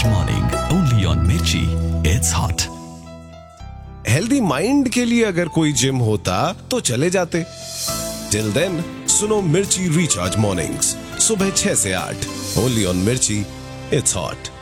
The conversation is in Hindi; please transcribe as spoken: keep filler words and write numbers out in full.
रिचार्ज मॉर्निंग ओनली ऑन मिर्ची, इट्स हॉट। हेल्दी माइंड के लिए अगर कोई जिम होता तो चले जाते। टिल देन सुनो मिर्ची रिचार्ज मॉर्निंग्स सुबह छह से आठ ओनली ऑन मिर्ची, इट्स हॉट।